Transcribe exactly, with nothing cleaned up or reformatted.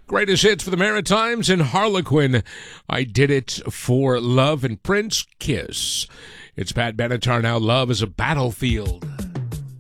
Greatest hits for the Maritimes and Harlequin. I Did It for Love and Prince, Kiss. It's Pat Benatar now. Love is a Battlefield.